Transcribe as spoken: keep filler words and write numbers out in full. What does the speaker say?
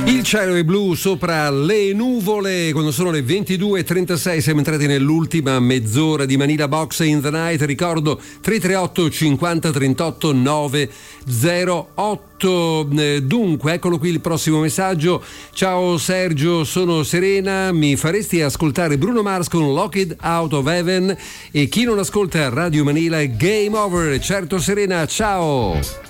Il cielo è blu sopra le nuvole quando sono le ventidue e trentasei. Siamo entrati nell'ultima mezz'ora di Manila Box in the Night. Ricordo tre tre otto cinquanta trentotto novecentotto. Dunque, eccolo qui il prossimo messaggio. Ciao Sergio, sono Serena, mi faresti ascoltare Bruno Mars con Locked Out of Heaven? E chi non ascolta Radio Manila è Game Over. Certo Serena, ciao.